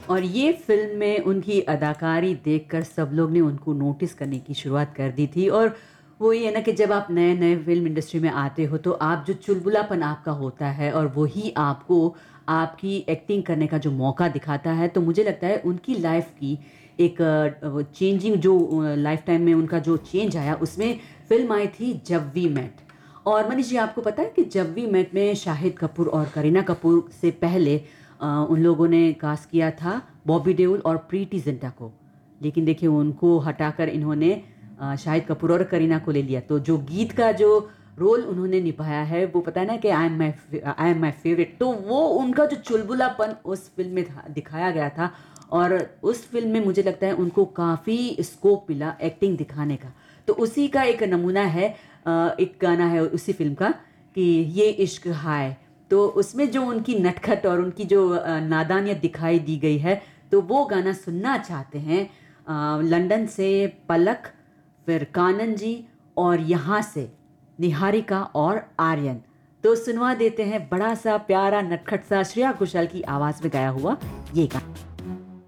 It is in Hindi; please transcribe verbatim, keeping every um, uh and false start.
और ये फ़िल्म में उनकी अदाकारी देखकर सब लोग ने उनको नोटिस करने की शुरुआत कर दी थी। और वो ये है ना कि जब आप नए-नए फ़िल्म इंडस्ट्री में आते हो तो आप जो चुलबुलापन आपका होता है और वही आपको आपकी एक्टिंग करने का जो मौका दिखाता है, तो मुझे लगता है उनकी लाइफ़ की एक अ, वो चेंजिंग जो अ, लाइफ़ टाइम में उनका जो चेंज आया उसमें फ़िल्म आई थी जब वी मेट। और मनीष जी, आपको पता है कि जब वी मेट में शाहिद कपूर और करीना कपूर से पहले अ, उन लोगों ने कास्ट किया था बॉबी देओल और प्रीति जिंटा को। लेकिन देखिए उनको हटाकर इन्होंने अ, शाहिद कपूर और करीना को ले लिया। तो जो गीत का जो रोल उन्होंने निभाया है वो पता है ना कि I am my I am my favourite, तो वो उनका जो चुलबुलापन उस फिल्म में था, दिखाया गया था। और उस फिल्म में मुझे लगता है उनको काफ़ी स्कोप मिला एक्टिंग दिखाने का। तो उसी का एक नमूना है, अ, एक गाना है उसी फिल्म का कि ये इश्क हाय। तो उसमें जो उनकी नटखट और उनकी जो अ, नादानियत दिखाई दी गई है, तो वो गाना सुनना चाहते हैं अ, लंदन से पलक, फिर कानन जी और यहाँ से निहारिका और आर्यन। तो सुनवा देते हैं बड़ा सा प्यारा नटखट सा श्रेया घोषाल की आवाज़ में गाया हुआ ये गाना।